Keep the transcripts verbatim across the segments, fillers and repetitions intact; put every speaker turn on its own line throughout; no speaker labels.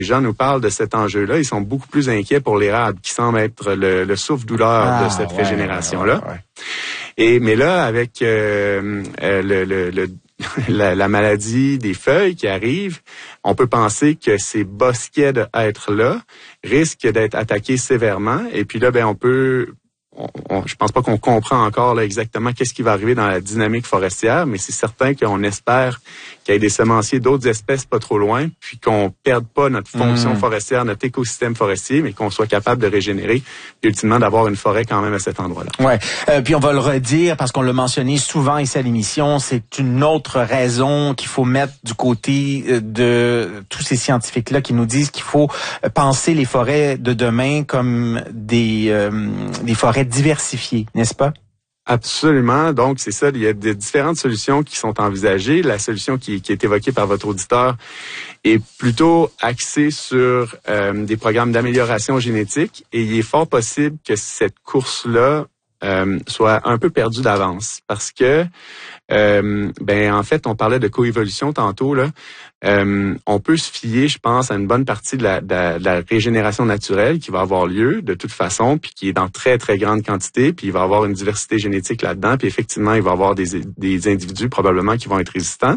Les gens nous parlent de cet enjeu-là. Ils sont beaucoup plus inquiets pour l'érable, qui semble être le, le souffle-douleur ah, de cette ouais, régénération-là. Ouais, ouais, ouais. Et mais là, avec euh, euh, le, le, le la, la maladie des feuilles qui arrive, on peut penser que ces bosquets de hêtres-là risquent d'être attaqués sévèrement. Et puis là, ben on peut... On, on, je pense pas qu'on comprend encore là, exactement qu'est-ce qui va arriver dans la dynamique forestière, mais c'est certain qu'on espère qu'il y ait des semenciers d'autres espèces pas trop loin, puis qu'on perde pas notre fonction mmh. forestière, notre écosystème forestier, mais qu'on soit capable de régénérer, et ultimement d'avoir une forêt quand même à cet endroit-là.
Ouais. Euh, puis on va le redire parce qu'on l'a mentionné souvent ici à l'émission, c'est une autre raison qu'il faut mettre du côté de tous ces scientifiques-là qui nous disent qu'il faut penser les forêts de demain comme des euh, des forêts diversifiées, n'est-ce pas?
Absolument. Donc, c'est ça. Il y a des différentes solutions qui sont envisagées. La solution qui, qui est évoquée par votre auditeur est plutôt axée sur euh, des programmes d'amélioration génétique et il est fort possible que cette course-là euh, soit un peu perdue d'avance parce que, euh, ben en fait, on parlait de coévolution tantôt, là. Euh, on peut se fier, je pense, à une bonne partie de la, de, la, de la régénération naturelle qui va avoir lieu de toute façon, puis qui est dans très, très grande quantité, puis il va y avoir une diversité génétique là-dedans, puis effectivement, il va y avoir des, des individus probablement qui vont être résistants.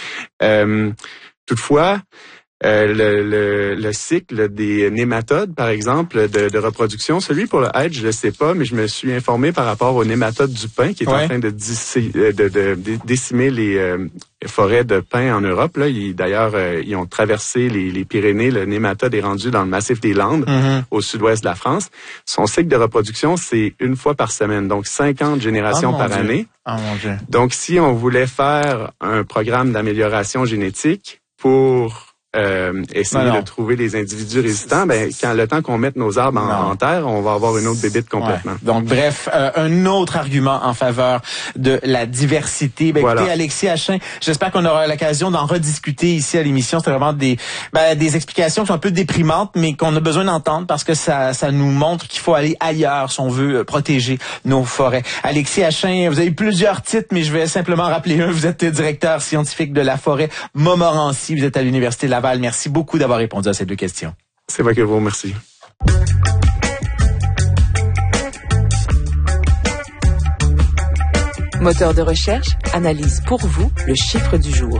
Euh, toutefois, Euh, le, le, le cycle des nématodes, par exemple, de, de reproduction, celui pour le hêtre, je ne le sais pas, mais je me suis informé par rapport aux nématodes du pin qui est ouais. en train de, dissi, de, de, de décimer les euh, forêts de pin en Europe. Là, ils, d'ailleurs, euh, ils ont traversé les, les Pyrénées. Le nématode est rendu dans le massif des Landes, mm-hmm. au sud-ouest de la France. Son cycle de reproduction, c'est une fois par semaine, donc cinquante générations oh, par Dieu. année.
Oh, mon Dieu.
Donc, si on voulait faire un programme d'amélioration génétique pour Euh, essayer non, non. de trouver des individus résistants, ben quand le temps qu'on mette nos arbres en, en terre, on va avoir une autre bébite complètement.
Ouais. Donc bref, euh, un autre argument en faveur de la diversité. Ben, voilà. Écoutez, Alexis Hachin, j'espère qu'on aura l'occasion d'en rediscuter ici à l'émission. C'est vraiment des ben, des explications qui sont un peu déprimantes, mais qu'on a besoin d'entendre parce que ça ça nous montre qu'il faut aller ailleurs si on veut protéger nos forêts. Alexis Hachin, vous avez plusieurs titres, mais je vais simplement rappeler un. Vous êtes directeur scientifique de la forêt Montmorency. Vous êtes à l'Université Laval. Merci beaucoup d'avoir répondu à ces deux questions.
C'est moi qui vous remercie.
Moteur de recherche analyse pour vous le chiffre du jour.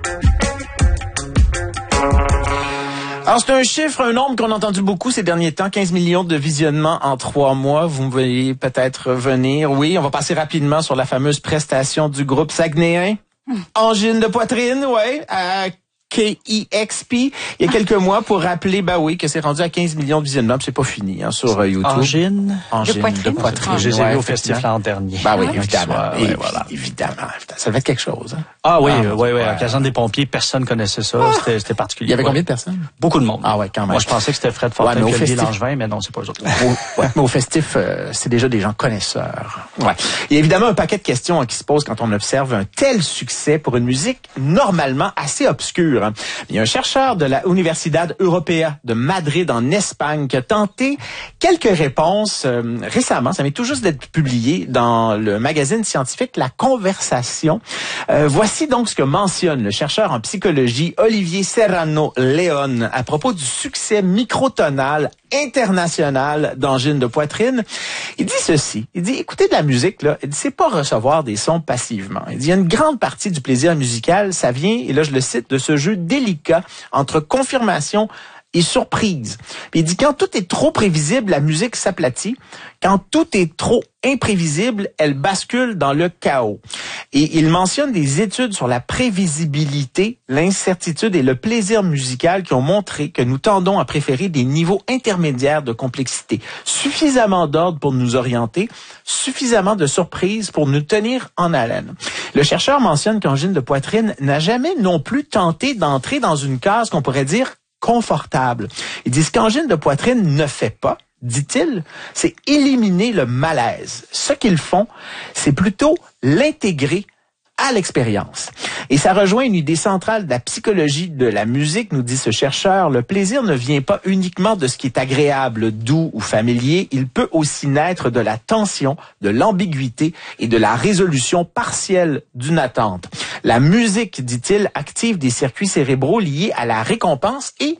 Alors, c'est un chiffre, un nombre qu'on a entendu beaucoup ces derniers temps, quinze millions de visionnements en trois mois. Vous me voyez peut-être venir. Oui, on va passer rapidement sur la fameuse prestation du groupe saguenéen. Mmh. Angine de poitrine, ouais, à K E X P, il y a quelques mois pour rappeler, bah oui, que c'est rendu à quinze millions de visionnements, c'est pas fini, hein, sur uh, YouTube.
Angine,
Angine
de poitrine. De poitrine. J'ai ouais, vu au festival l'an dernier.
Bah oui, évidemment.
Soit, ouais, voilà.
Évidemment. Ça devait être quelque chose, hein.
Ah oui, ah, oui, oui. À l'occasion des pompiers, personne connaissait ça. Ah. C'était, c'était particulier.
Il y avait combien de personnes?
Beaucoup de monde.
Ah ouais, quand même.
Moi, je pensais que c'était Fred Fortin,
ouais,
Olivier Langevin, mais non, c'est pas eux autres.
au, ouais, mais au festif, euh, c'est déjà des gens connaisseurs. Ouais. Il y a évidemment un paquet de questions hein, qui se posent quand on observe un tel succès pour une musique normalement assez obscure. Hein. Il y a un chercheur de la Universidad Europea de Madrid en Espagne qui a tenté quelques réponses euh, récemment. Ça vient tout juste d'être publié dans le magazine scientifique La Conversation. Euh, voici donc ce que mentionne le chercheur en psychologie Olivier Serrano León à propos du succès microtonal international d'angine de poitrine. Il dit ceci. Il dit, écouter de la musique, là, il dit, c'est pas recevoir des sons passivement. Il dit, il y a une grande partie du plaisir musical, ça vient, et là, je le cite, de ce jeu délicat entre confirmation et surprise. Puis il dit, quand tout est trop prévisible, la musique s'aplatit. Quand tout est trop imprévisible, elle bascule dans le chaos. Et il mentionne des études sur la prévisibilité, l'incertitude et le plaisir musical qui ont montré que nous tendons à préférer des niveaux intermédiaires de complexité. Suffisamment d'ordre pour nous orienter, suffisamment de surprise pour nous tenir en haleine. Le chercheur mentionne qu'Angine de poitrine n'a jamais non plus tenté d'entrer dans une case qu'on pourrait dire confortable. Il dit ce qu'Angine de poitrine ne fait pas, dit-il, c'est éliminer le malaise. Ce qu'ils font, c'est plutôt l'intégrer à l'expérience. Et ça rejoint une idée centrale de la psychologie de la musique, nous dit ce chercheur. Le plaisir ne vient pas uniquement de ce qui est agréable, doux ou familier. Il peut aussi naître de la tension, de l'ambiguïté et de la résolution partielle d'une attente. La musique, dit-il, active des circuits cérébraux liés à la récompense et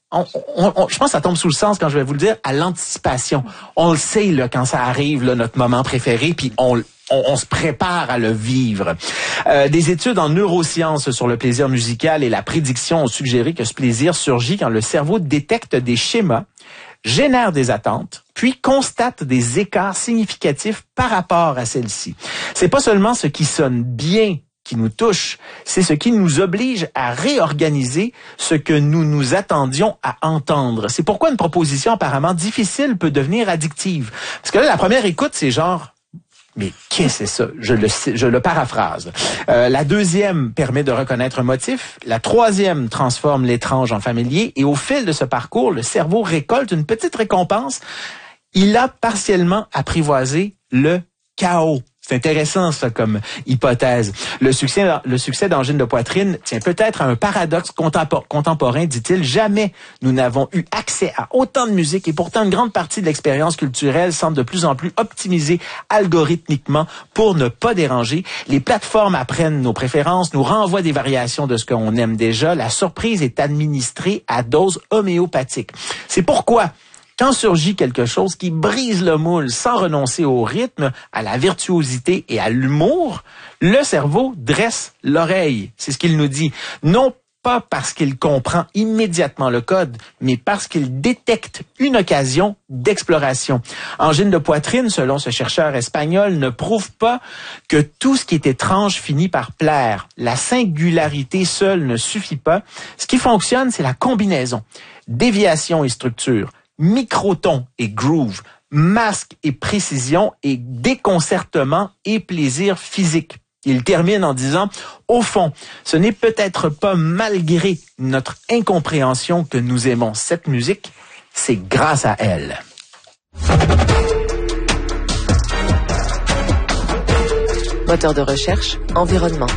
On, on, on, je pense que ça tombe sous le sens quand je vais vous le dire, à l'anticipation. On le sait là quand ça arrive, là, notre moment préféré, puis on, on, on se prépare à le vivre. Euh, des études en neurosciences sur le plaisir musical et la prédiction ont suggéré que ce plaisir surgit quand le cerveau détecte des schémas, génère des attentes, puis constate des écarts significatifs par rapport à celles-ci. C'est pas seulement ce qui sonne bien qui nous touche, c'est ce qui nous oblige à réorganiser ce que nous nous attendions à entendre. C'est pourquoi une proposition apparemment difficile peut devenir addictive. Parce que là, la première écoute, c'est genre, mais qu'est-ce que c'est ça? Je le, je le paraphrase. Euh, la deuxième permet de reconnaître un motif. La troisième transforme l'étrange en familier. Et au fil de ce parcours, le cerveau récolte une petite récompense. Il a partiellement apprivoisé le chaos. C'est intéressant, ça, comme hypothèse. Le succès, le succès d'Angine de poitrine tient peut-être à un paradoxe contemporain, dit-il. Jamais nous n'avons eu accès à autant de musique et pourtant une grande partie de l'expérience culturelle semble de plus en plus optimisée algorithmiquement pour ne pas déranger. Les plateformes apprennent nos préférences, nous renvoient des variations de ce qu'on aime déjà. La surprise est administrée à dose homéopathique. C'est pourquoi quand surgit quelque chose qui brise le moule sans renoncer au rythme, à la virtuosité et à l'humour, le cerveau dresse l'oreille. C'est ce qu'il nous dit. Non pas parce qu'il comprend immédiatement le code, mais parce qu'il détecte une occasion d'exploration. Angine de poitrine, selon ce chercheur espagnol, ne prouve pas que tout ce qui est étrange finit par plaire. La singularité seule ne suffit pas. Ce qui fonctionne, c'est la combinaison. Déviation et structure. Microton et groove, masque et précision et déconcertement et plaisir physique. Il termine en disant, au fond, ce n'est peut-être pas malgré notre incompréhension que nous aimons cette musique, c'est grâce à elle.
Moteur de recherche, environnement.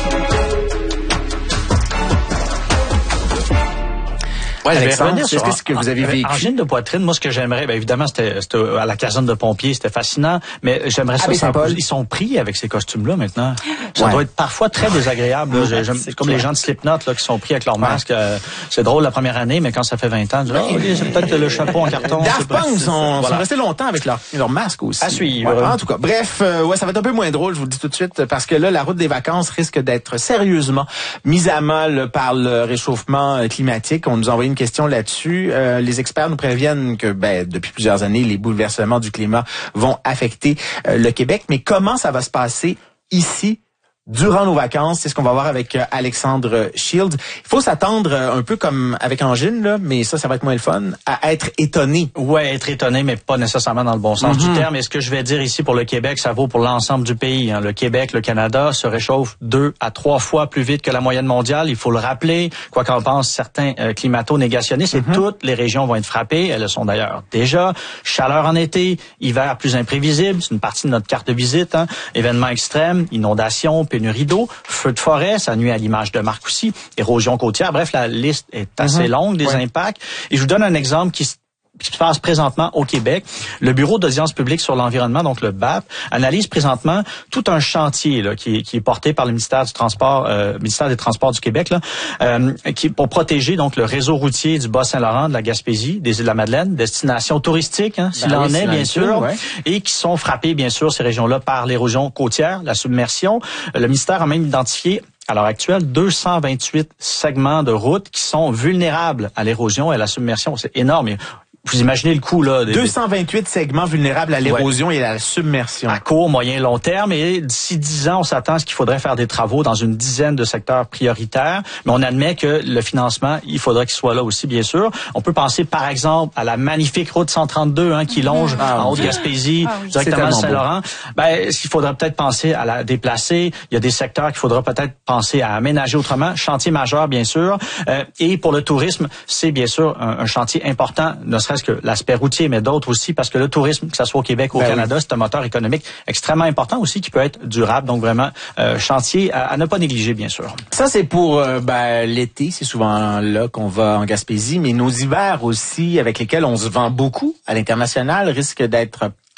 Ouais,
Alexandre,
c'est ce que vous avez vécu.
Angine de poitrine, moi, ce que j'aimerais, bien évidemment, c'était, c'était à la caserne de pompiers, c'était fascinant, mais j'aimerais ça, ça ils sont pris avec ces costumes-là maintenant. Ça ouais. doit être parfois très désagréable. Là. Ouais, c'est comme clair. Les gens de Slipknot là, qui sont pris avec leur masque. Ouais. Euh, c'est drôle la première année, mais quand ça fait vingt ans, je dis, oh, c'est peut-être le chapeau en carton.
Daft Punk sont, voilà. sont restés longtemps avec leur, leur masque aussi.
À suivre.
Ouais, en tout cas, bref, euh, ouais, ça va être un peu moins drôle, je vous le dis tout de suite, parce que là, la route des vacances risque d'être sérieusement mise à mal par le réchauffement climatique. On nous a envoyé une question là-dessus. Euh, les experts nous préviennent que ben, depuis plusieurs années, les bouleversements du climat vont affecter euh, le Québec. Mais comment ça va se passer ici durant nos vacances? C'est ce qu'on va voir avec euh, Alexandre Shields. Il faut s'attendre euh, un peu comme avec Angine, là, mais ça, ça va être moins le fun, à être étonné.
Ouais, être étonné, mais pas nécessairement dans le bon sens mm-hmm. du terme. Et ce que je vais dire ici pour le Québec, ça vaut pour l'ensemble du pays. Hein. Le Québec, le Canada se réchauffent deux à trois fois plus vite que la moyenne mondiale. Il faut le rappeler. Quoi qu'en pensent certains euh, climato-négationnistes, mm-hmm. et toutes les régions vont être frappées. Elles le sont d'ailleurs déjà. Chaleur en été, hiver plus imprévisible. C'est une partie de notre carte de visite. Hein. Événements extrêmes, inondations, pénurie d'eau, feux de forêt, ça nuit à l'image de marque aussi, érosion côtière. Bref, la liste est assez mm-hmm. longue des ouais. impacts. Et je vous donne un exemple qui qui se passe présentement au Québec. Le Bureau d'audience publique sur l'environnement, donc le B A P, analyse présentement tout un chantier là, qui, est, qui est porté par le ministère du Transport, euh, ministère des Transports du Québec, là, euh, qui pour protéger donc le réseau routier du Bas-Saint-Laurent, de la Gaspésie, des Îles-de-la-Madeleine, destination touristique, hein, s'il ben en oui, est bien sûr, ouais. et qui sont frappées bien sûr ces régions-là par l'érosion côtière, la submersion. Le ministère a même identifié à l'heure actuelle, deux cent vingt-huit segments de route qui sont vulnérables à l'érosion et à la submersion. C'est énorme. Vous imaginez le coût, là. Des,
deux cent vingt-huit segments vulnérables à l'érosion ouais. et à la submersion.
À court, moyen, long terme. Et d'ici dix ans, on s'attend à ce qu'il faudrait faire des travaux dans une dizaine de secteurs prioritaires. Mais on admet que le financement, il faudrait qu'il soit là aussi, bien sûr. On peut penser, par exemple, à la magnifique route cent trente-deux, hein, qui longe ah, en Haute-Gaspésie, ah, oui. directement à Saint-Laurent. Ben, il faudrait peut-être penser à la déplacer. Il y a des secteurs qu'il faudra peut-être penser à aménager autrement. Chantier majeur, bien sûr. Euh, et pour le tourisme, c'est bien sûr un, un chantier important, ne serait-ce que l'aspect routier, mais d'autres aussi, parce que le tourisme, que ce soit au Québec ou au ben Canada, oui. c'est un moteur économique extrêmement important aussi qui peut être durable. Donc vraiment, euh, chantier à, à ne pas négliger, bien sûr.
Ça, c'est pour euh, ben, l'été. C'est souvent là qu'on va en Gaspésie, mais nos hivers aussi, avec lesquels on se vend beaucoup à l'international, risquent d'être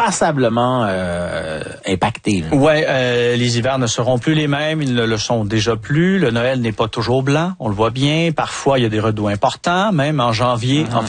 passablement euh, impacté.
Ouais, euh, les hivers ne seront plus les mêmes, ils ne le sont déjà plus. Le Noël n'est pas toujours blanc, on le voit bien. Parfois, il y a des redoux importants, même en janvier, mm-hmm. en